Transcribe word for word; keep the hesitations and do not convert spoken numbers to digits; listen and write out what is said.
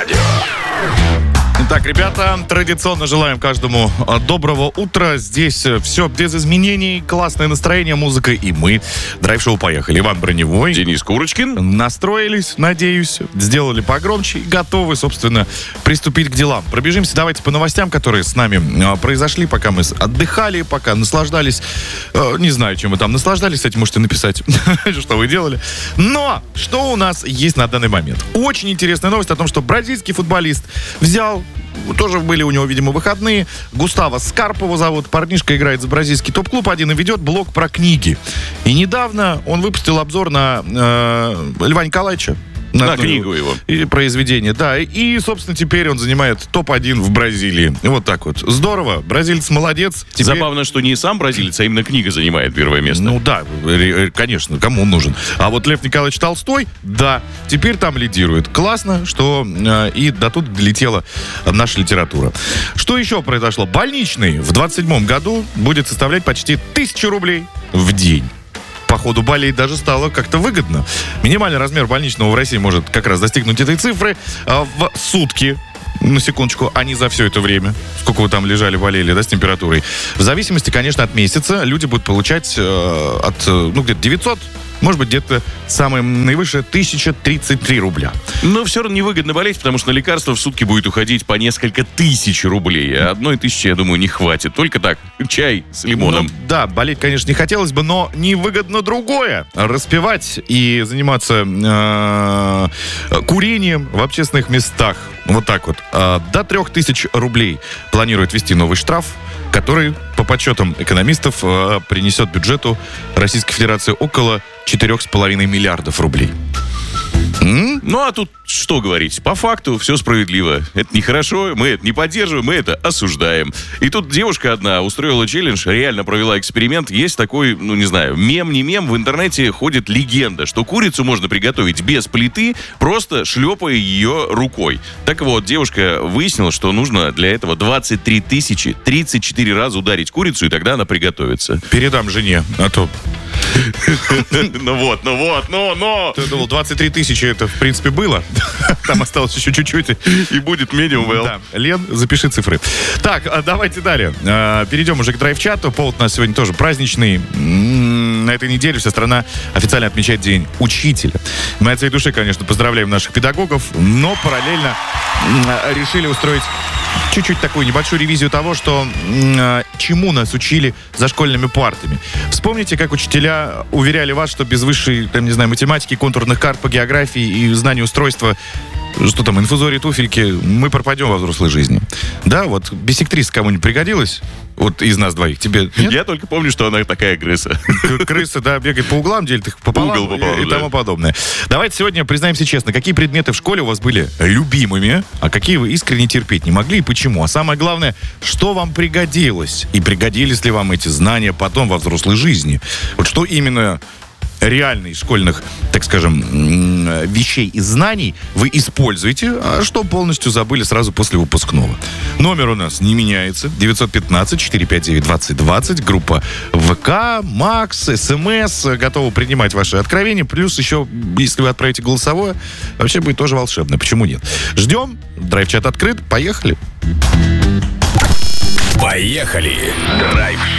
радио. Итак, ребята, традиционно желаем каждому доброго утра. Здесь все без изменений, классное настроение, музыка и мы. Драйв-шоу поехали. Иван Броневой, Денис Курочкин. Настроились, надеюсь, сделали погромче и готовы, собственно, приступить к делам. Пробежимся давайте по новостям, которые с нами произошли, пока мы отдыхали, пока наслаждались. Не знаю, чем вы там наслаждались, кстати, можете написать, что вы делали. Но что у нас есть на данный момент? Очень интересная новость о том, что бразильский футболист взял, тоже были у него, видимо, выходные. Густаво Скарпа зовут. Парнишка играет за бразильский топ-клуб один и ведет блог про книги. И недавно он выпустил обзор на э, Льва Николаевича. На, на книгу его. И произведение, да. И, собственно, теперь он занимает топ один в Бразилии. Вот так вот. Здорово. Бразилец молодец. Теперь... Забавно, что не сам бразилец, а именно книга занимает первое место. Ну да, конечно, кому он нужен. А вот Лев Николаевич Толстой, да, теперь там лидирует. Классно, что э, и до тут долетела наша литература. Что еще произошло? Больничный в двадцать седьмом году будет составлять почти тысячу рублей в день. По ходу болеть даже стало как-то выгодно. Минимальный размер больничного в России может как раз достигнуть этой цифры а, в сутки. На секундочку, а не за все это время. Сколько вы там лежали, болели, да, с температурой. В зависимости, конечно, от месяца люди будут получать э, от, ну, где-то девятьсот, может быть, где-то самое наивысшее тысяча тридцать три рубля. Но все равно невыгодно болеть, потому что на лекарства в сутки будет уходить по несколько тысяч рублей. А одной тысячи, я думаю, не хватит. Только так, чай с лимоном. Ну, да, болеть, конечно, не хотелось бы, но невыгодно другое. Распивать и заниматься э, курением в общественных местах. Вот так вот. Э, до трех тысяч рублей планирует ввести новый штраф, который, по подсчетам экономистов, э, принесет бюджету Российской Федерации около четырех с половиной миллиардов рублей. М? Ну, а тут что говорить? По факту все справедливо. Это нехорошо, мы это не поддерживаем, мы это осуждаем. И тут девушка одна устроила челлендж, реально провела эксперимент. Есть такой, ну, не знаю, мем, не мем, в интернете ходит легенда, что курицу можно приготовить без плиты, просто шлепая ее рукой. Так вот, девушка выяснила, что нужно для этого двадцать три тысячи тридцать четыре раза ударить курицу, и тогда она приготовится. Передам жене, а то... Ну вот, ну вот, ну, но... Ты думал, двадцать три тысячи это, в принципе, было? Там осталось еще чуть-чуть, и будет medium well. Да. Лен, запиши цифры. Так, давайте далее. Перейдем уже к драйв-чату. Повод у нас сегодня тоже праздничный. На этой неделе вся страна официально отмечает День учителя. Мы от всей души, конечно, поздравляем наших педагогов, но параллельно решили устроить чуть-чуть такую небольшую ревизию того, что чему нас учили за школьными партами. Вспомните, как учителя уверяли вас, что без высшей, там, не знаю, математики, контурных карт по географии и знания устройства, что там, инфузории, туфельки, мы пропадем во взрослой жизни. Да, вот биссектриса кому-нибудь пригодилась? Вот из нас двоих. Тебе нет? Я только помню, что она такая крыса. Крыса, да, бегает по углам, делит их пополам, Угол пополам, и, и да. тому подобное. Давайте сегодня признаемся честно, какие предметы в школе у вас были любимыми, а какие вы искренне терпеть не могли и почему. А самое главное, что вам пригодилось? И пригодились ли вам эти знания потом во взрослой жизни? Вот что именно реально из школьных, так скажем, вещей и знаний вы используете, а что полностью забыли сразу после выпускного. Номер у нас не меняется. девятьсот пятнадцать четыреста пятьдесят девять двадцать двадцать. Группа ВК, Макс, СМС. Готовы принимать ваши откровения. Плюс еще, если вы отправите голосовое, вообще будет тоже волшебно. Почему нет? Ждем. Драйв-чат открыт. Поехали. Поехали. Драйв.